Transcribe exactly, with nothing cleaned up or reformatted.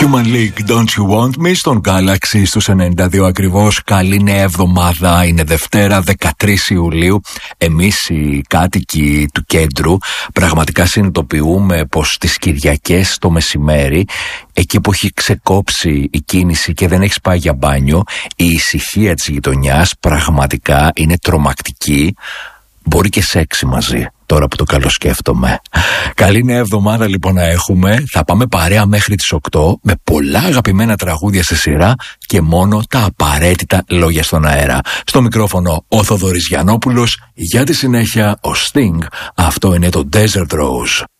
Human League, Don't You Want Me στον Galaxy στους ενενήντα δύο ακριβώς. Καλή νέα εβδομάδα, είναι Δευτέρα δεκατρείς Ιουλίου. Εμείς οι κάτοικοι του κέντρου πραγματικά συνειδητοποιούμε πως τις Κυριακές το μεσημέρι, εκεί που έχει ξεκόψει η κίνηση και δεν έχεις πάει για μπάνιο, η ησυχία της γειτονιάς πραγματικά είναι τρομακτική. Μπορεί και σεξι μαζί, τώρα που το καλοσκέφτομαι. Καλή νέα εβδομάδα λοιπόν να έχουμε. Θα πάμε παρέα μέχρι τις οκτώ με πολλά αγαπημένα τραγούδια σε σειρά και μόνο τα απαραίτητα λόγια στον αέρα. Στο μικρόφωνο ο Θοδωρής Γιαννόπουλος, για τη συνέχεια ο Sting. Αυτό είναι το Desert Rose.